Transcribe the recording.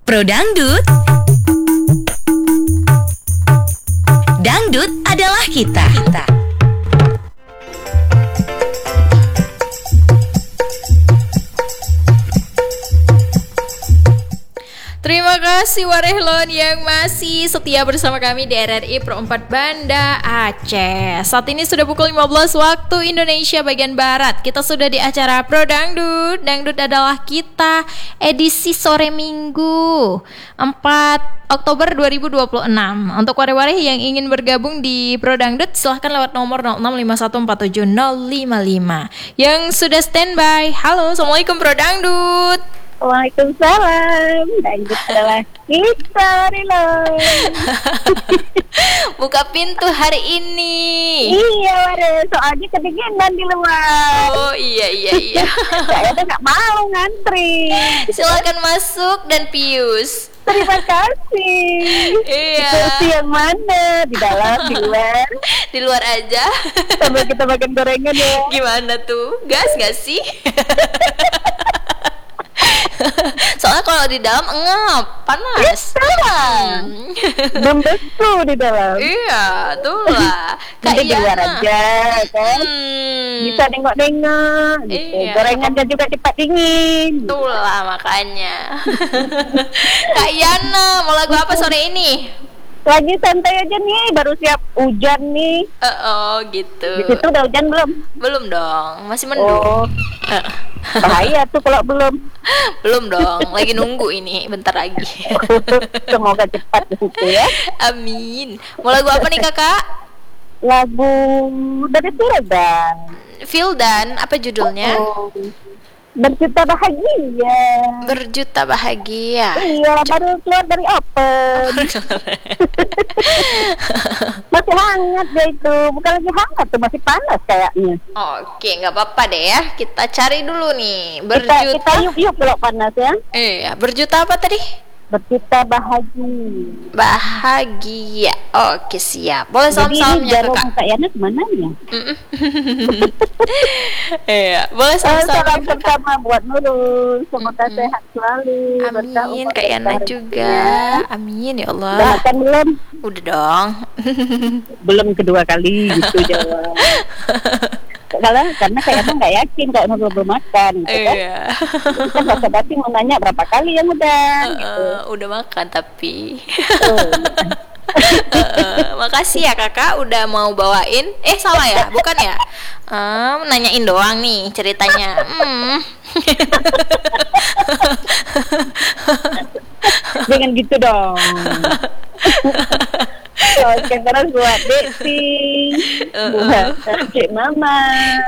Pro Dangdut. Dangdut adalah kita. Terima kasih Warehlon yang masih setia bersama kami di RRI Pro 4 Banda Aceh. Saat ini sudah pukul 15 waktu Indonesia bagian Barat. Kita sudah di acara Pro Dangdut. Dangdut adalah kita, edisi sore Minggu 4 Oktober 2026. Untuk wareh-wareh yang ingin bergabung di Pro Dangdut, silahkan lewat nomor 0651470555. Yang sudah standby, halo, Assalamualaikum Pro Dangdut. Waalaikumsalam. Dangdut adalah kita, Rilon. Buka pintu hari ini. Iya, Ware. Soalnya kedinginan di luar. Oh iya. Saya tuh nggak mau ngantri. Silakan masuk dan pius. Terima kasih. Iya. Kursi yang mana? Di dalam, di luar? Di luar aja. Sambil kita makan gorengan ya. Gimana tuh? Gas gak sih? Soalnya kalau di dalam engap, panas. Membeku di dalam. Iya, tuh lah. Nanti di luar aja, kan? Bisa nengok-nengok. Gitu. Iya. Gorengannya juga cepat dingin. Tuh lah makanya. Kak Yana, mau lagu apa sore ini? Lagi santai aja nih, baru siap hujan nih. Oh gitu. Di situ udah hujan belum? Belum dong, masih mendung. Oh, bahaya tuh kalau belum. Belum dong, lagi nunggu ini bentar lagi. Semoga cepat gitu ya. Amin. Mau lagu apa nih kakak? Lagu dari Firdan. Fildan, apa judulnya? Oh, Berjuta Bahagia. Berjuta Bahagia. Iya, baru keluar dari open. Masih hangat dia itu. Bukan lagi hangat tuh, masih panas kayaknya. Oke, nggak apa-apa deh ya. Kita cari dulu nih. Kita Berjuta. yuk kalau panas ya. Iya, berjuta apa tadi? Berjuta bahagia. Bahagia. Oke, siap. Boleh Jadi ini salam-salamnya jarum kakak. Kak Yana kemana ya? Iya, boleh Salam salam-salamnya kakak. pertama buat Nurul. Semoga sehat selalu. Berkah Amin, umur Kak Yana dan juga. bahagia. Amin ya Udah Allah. makan belum? Udah dong. Belum kedua kali gitu jawab. Karena kayaknya nggak yakin kalau Nurul belum makan gitu kan. Iya. Kan basa-basi mau nanya berapa kali yang udah gitu. Udah makan tapi. Oh. Makasih ya kakak udah mau bawain. Salah ya, bukan ya? Nanyain doang nih ceritanya. Jangan gitu dong. Oke, terus buat Desi, buat Cik Mama.